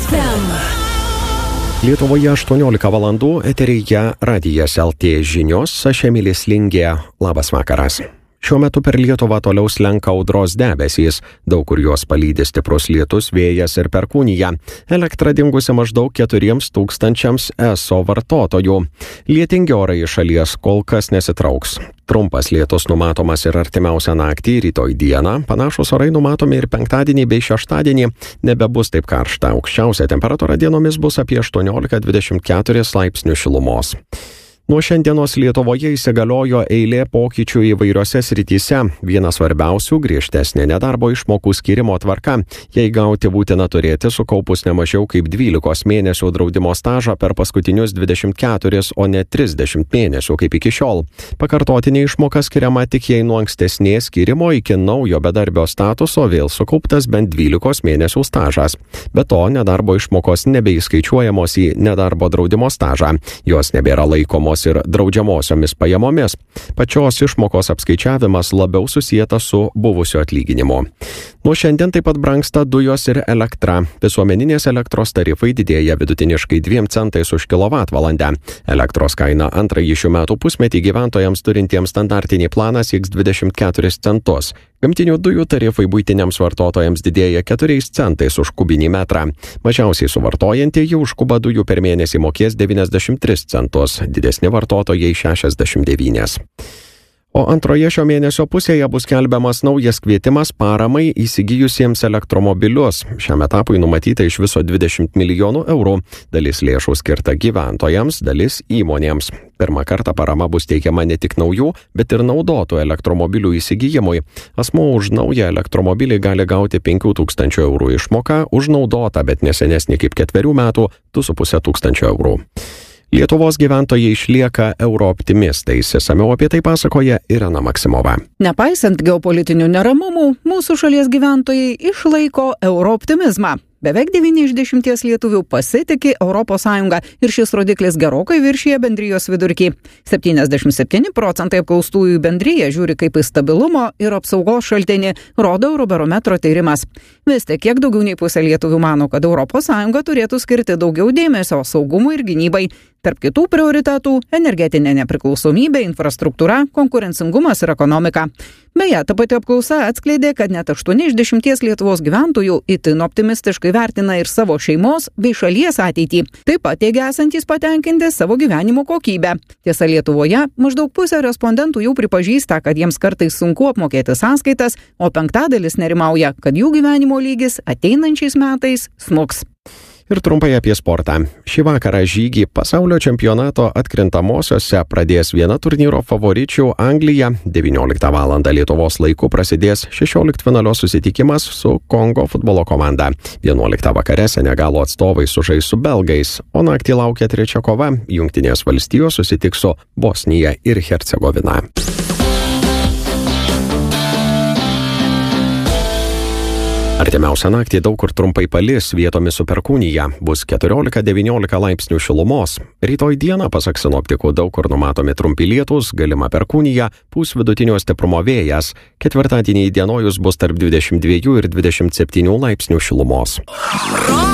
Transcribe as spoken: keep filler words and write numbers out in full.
ef em. Lietuvoje aštuoniolika valandų, eteryje Radijas L T žinios, aš Emilis Lingė. Labas vakaras. Šiuo metu per Lietuvą toliau slenka audros debesys, daug kur juos palydi stiprus lietus, vėjas ir perkūnija. Elektra dingusi maždaug keturiems tūkstančiams eso vartotojų. Lietingi orai iš šalies kol kas nesitrauks. Trumpas lietus numatomas ir artimiausią naktį, rytoj dieną. Panašus orai numatomi ir penktadienį bei šeštadienį. Nebebus taip karšta. Aukščiausia temperatūra dienomis bus apie aštuoniolika dvidešimt keturis laipsnius šilumos. Nuo šiandienos Lietuvoje įsigaliojo eilė pokyčių įvairiose srityse. Vienas svarbiausių - griežtesnė nedarbo išmokų skyrimo tvarka. Jei gauti būtina turėti sukaupus ne mažiau kaip dvylikos mėnesių draudimo stažą per paskutinius dvidešimt keturis, o ne trisdešimt mėnesių kaip iki šiol. Pakartotinė išmoka skiriama tik jei nuo ankstesnės skyrimo iki naujo bedarbio statuso vėl sukauptas bent dvylikos mėnesių stažas. Be to, nedarbo išmokos nebeįskaičiuojamos į nedarbo draudimo stažą. Jos nebėra laikomos ir draudžiamosiomis pajamomis. Pačios išmokos apskaičiavimas labiau susijęta su buvusiu atlyginimu. Nuo šiandien taip pat brangsta dujos ir elektra. Visuomeninės elektros tarifai didėja vidutiniškai dviem centais už kilovatvalandę. Elektros kaina antrąjį šių metų pusmetį gyventojams turintiems standartinį planą sieks dvidešimt keturis centus. Gamtinių dujų tarifai buitiniams vartotojams didėja keturiais centais už kubinį metrą. Mažiausiai suvartojantieji už kubą dujų per mėnesį mokės devyniasdešimt tris centus, didesni vartotojai šešiasdešimt devynis. O antroje šio mėnesio pusėje bus skelbiamas naujas kvietimas paramai įsigijusiems elektromobilius. Šiam etapui numatyta iš viso dvidešimt milijonų eurų. Dalis lėšų skirta gyventojams, dalis įmonėms. Pirmą kartą parama bus teikiama ne tik naujų, bet ir naudotų elektromobilių įsigijimui. Asmuo už naują elektromobilį gali gauti penkių tūkstančių eurų išmoką, už naudotą, bet nesenesnį kaip ketverių metų du su puse tūkstančio eurų. Lietuvos gyventojai išlieka eurooptimistais. Išsamiau apie tai pasakoja Irena Maksimova. Nepaisant geopolitinių neramumų, mūsų šalies gyventojai išlaiko eurooptimizmą. Beveik devyni iš dešimties lietuvių pasitiki Europos Sąjungą ir šis rodiklis gerokai viršija bendrijos vidurkį. septyniasdešimt septyni procentai apklaustųjų bendriją žiūri kaip į stabilumo ir apsaugos šaltinį, rodo Eurobarometro tyrimas. Vis tik kiek daugiau nei pusė lietuvių mano, kad Europos Sąjunga turėtų skirti daugiau dėmesio saugumui ir gynybai. Tarp kitų prioritetų - energetinė nepriklausomybė, infrastruktūra, konkurencingumas ir ekonomika. Beje, ta pati apklausa atskleidė, kad net aštuoni iš dešimties Lietuvos gyventojų itin optimistiškai vertina ir savo šeimos bei šalies ateitį. Taip pat teigia esantys patenkinti savo gyvenimo kokybę. Tiesa, Lietuvoje maždaug pusė respondentų jau pripažįsta, kad jiems kartais sunku apmokėti sąskaitas, o penktadalis nerimauja, kad jų gyvenimo lygis ateinančiais metais smuks. Ir trumpai apie sportą. Šį vakarą žygį pasaulio čempionato atkrintamosiose pradės viena turnyro favoričių Anglija. devynioliktą valandą Lietuvos laiku prasidės šešioliktfinalio susitikimas su Kongo futbolo komanda. vienuoliktą vakare Senegalo atstovai sužais su belgais, o naktį laukia trečia kova. Jungtinės valstijos susitiks su Bosnija ir Hercegovina. Artimiausią naktį daug kur trumpai palis, vietomis su perkūnija, bus keturiolika devyniolika laipsnių šilumos. Rytoj dieną, pasak sinoptikų, daug kur numatomi trumpi lietūs, galima perkūnija, pūs vidutinio stiprumo vėjas. Ketvirtadienį įdienojus bus tarp dvidešimt dviejų ir dvidešimt septynių laipsnių šilumos.